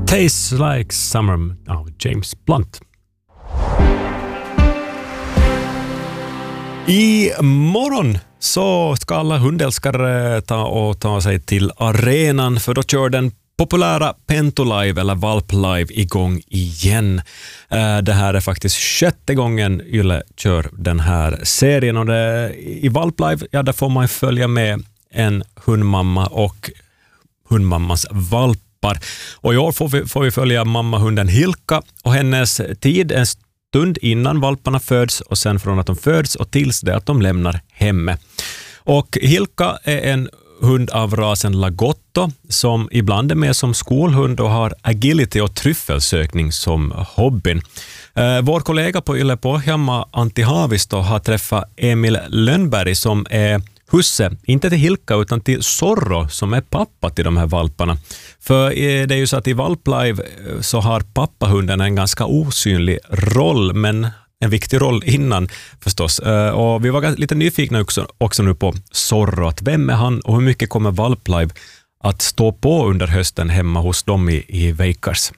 Tastes Like Summer av James Blunt. I morgon så ska alla hundälskare ta sig till arenan, för då kör den populära Pentolive eller Valplive igång igen. Det här är faktiskt 6:e gången Yle kör den här serien, och i Valplive, ja, där får man följa med en hundmamma och hundmammas valpar. Och i år får vi följa mammahunden Hilka och hennes tid en stund innan valparna föds och sen från att de föds och tills det att de lämnar hemmet. Och Hilka är en hund av rasen Lagotto som ibland är med som skolhund och har agility och tryffelsökning som hobbyn. Vår kollega på Yle Pohjanmaa, Antti Haavisto, har träffat Emil Lönnberg som är husse, inte till Hilka utan till Zorro som är pappa till de här valparna. För det är ju så att i Valplive så har pappahunden en ganska osynlig roll, men en viktig roll innan förstås. Och vi var lite nyfikna också nu på Zorro, att vem är han och hur mycket kommer Valplive att stå på under hösten hemma hos dem i Veikkars.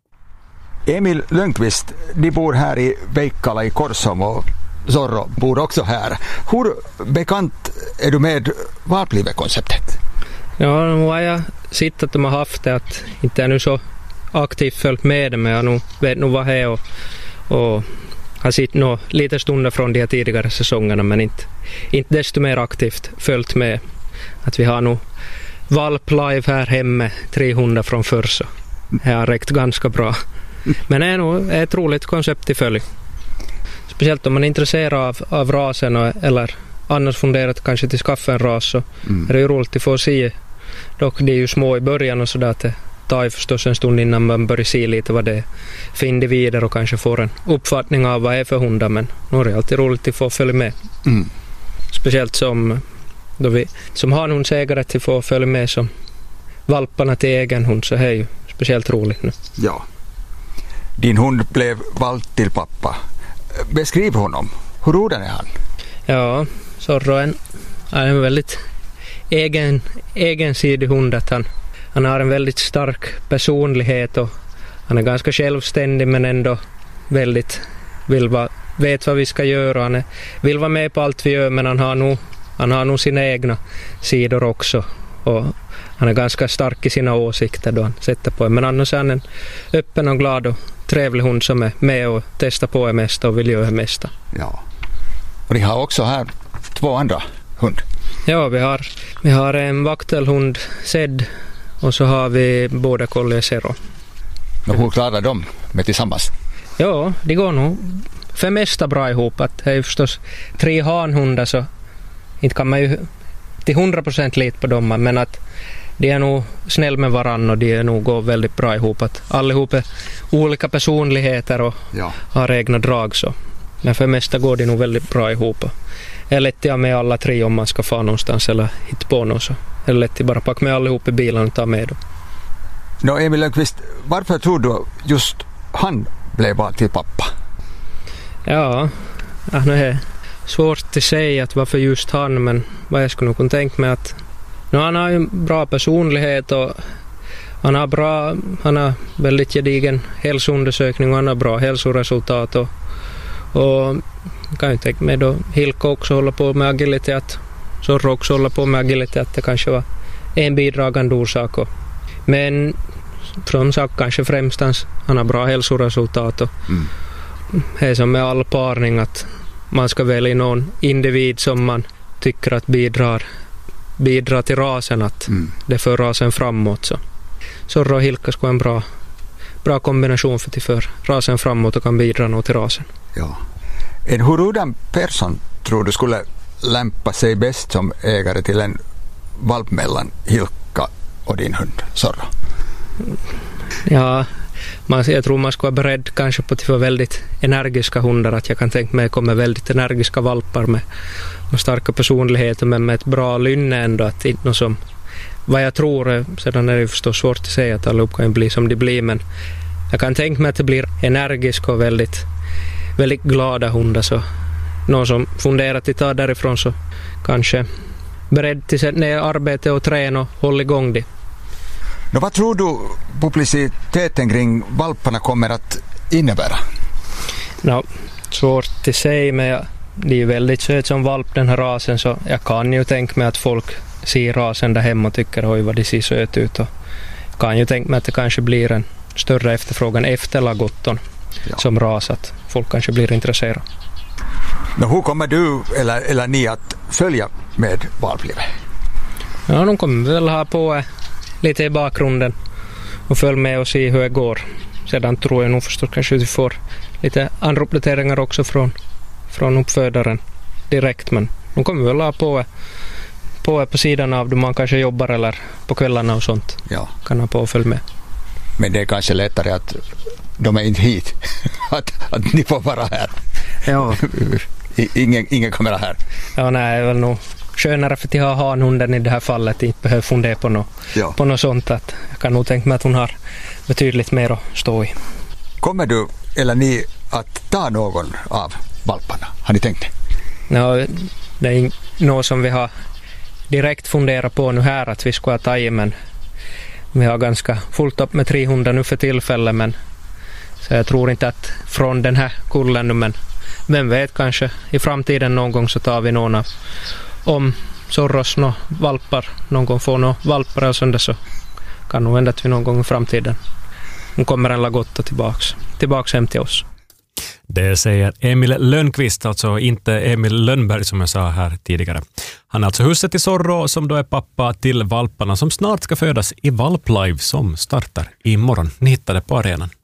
Emil Lönnqvist, de bor här i Veikkala i Korsholm och Zorro bor också här. Hur bekant är du med Valplive-konceptet? Ja, nu har jag sett att de har haft det, att inte är nu så aktivt följt med det, men jag vet nog vad det är och har sett nog lite stunder från de här tidigare säsongerna, men inte desto mer aktivt följt med. Att vi har nog Valplive här hemma, 300 från förr, så det har räckt ganska bra. Men det är nog ett roligt koncept i följ. Speciellt om man är intresserad av rasen eller annars funderat kanske till skaffa en ras, så är det ju roligt att få se. Dock det är ju små i början och sådär, att det tar ju förstås en stund innan man börjar se lite vad det är för individer och kanske får en uppfattning av vad det är för hundar, men nu är det alltid roligt att få följa med. Speciellt som har en hundsägare till att få följa med som valparna till egen hund, så det är ju speciellt roligt nu. Ja. Din hund blev valt till pappa. Beskriv honom. Hur roden är han? Ja, Zorro är en väldigt egensidig hund. Att han har en väldigt stark personlighet och han är ganska självständig, men ändå väldigt vet vad vi ska göra. Han vill vara med på allt vi gör, men han har nog sina egna sidor också. Och han är ganska stark i sina åsikter då han sätter på. Men annars är han en öppen och glad och trevlig hund som är med och testar på det mesta och vill göra det mesta. Ja. Och de har också här 2 andra hund. Ja, vi har en vaktelhund, Zed, och så har vi båda collie Zero. Och hur klarar de med tillsammans? Ja, det går nog för mesta bra ihop. Att det är förstås 3 hanhundar, så inte kan man ju till 100% lita på dem, men att de är nog snäll med varann och de är nog går väldigt bra ihop. Att allihop är olika personligheter och har egna drag, så. Men för mesta går det nog väldigt bra ihop. Det är lätt att med alla 3 om man ska få någonstans eller hitta på något, så. Det är lätt att bara packa med allihop i bilen och ta med dem. Emil Lönnqvist, varför tror du just han blev vald till pappa? Ja, det är svårt att säga att varför just han, men vad jag skulle nog kunna tänka mig att han har en bra personlighet och han har väldigt gedigen hälsoundersökning och han har bra hälsoresultat och kan ju tänka mig då Hilka också håller på med agilitet, Zorro också håller på med agilitet, det kanske var en bidragande orsak. Men från sak kanske främst han har bra hälsoresultat och det är som med all parning att man ska välja någon individ som man tycker att bidrar till rasen, att det för rasen framåt. Så Zorro och Hilka ska vara en bra kombination för rasen framåt och kan bidra nog till rasen. Ja. En hurdan person tror du skulle lämpa sig bäst som ägare till en valp mellan Hilka och din hund Zorro? Ja, jag tror man ska vara beredd kanske på att få väldigt energiska hundar. Att jag kan tänka mig att kommer väldigt energiska valpar med starka personligheter, men med ett bra lynne ändå. Att inte något som, vad jag tror, sedan är det förstås svårt att säga att alla kan bli som de blir, men jag kan tänka mig att det blir energiska och väldigt, väldigt glada hundar. Så någon som funderar att ta därifrån, så kanske beredd till att sätta ner arbete och träna och hålla igång det. Vad tror du publiciteten kring valparna kommer att innebära? Svårt att säga, men det är ju väldigt söt som valp den här rasen, så jag kan ju tänka mig att folk ser rasen där hemma och tycker oj vad det ser söt ut, och kan ju tänka mig att det kanske blir en större efterfrågan efter lagotton som ras, att folk kanske blir intresserade. Hur kommer du eller ni att följa med valplivet? Ja, de kommer väl ha på lite i bakgrunden och följa med och se hur det går. Sedan tror jag nog förstås kanske vi får lite anrapporteringar också från uppfödaren direkt, men de kommer väl ha på sidan av då man kanske jobbar eller på kvällarna och sånt. Ja. Kan ha på och följa med. Men det är kanske lättare att de är inte hit, att ni får vara här. Ja. Ingen kamera här. Ja, nej, det är väl nog skönare för att ha hanhunden i det här fallet, inte behöver fundera på något sånt. Att jag kan nog tänka mig att hon har betydligt mer att stå i. Kommer du eller ni att ta någon av valparna? Har ni tänkt det? Ja, det är något som vi har direkt funderat på nu här att vi ska ta i, men vi har ganska fullt upp med 300 nu för tillfället, men så jag tror inte att från den här kullen nu, men vem vet, kanske i framtiden någon gång så tar vi någon av, om Zorros valpar någon gång får några valpar och sånt, så kan nog hända att vi någon gång i framtiden kommer en lagotto tillbaks hem till oss. Det säger Emil Lönnqvist, alltså inte Emil Lönnberg som jag sa här tidigare. Han är alltså huset till Zorro som då är pappa till valparna som snart ska födas i Valplive som startar imorgon. Ni hittar det på arenan.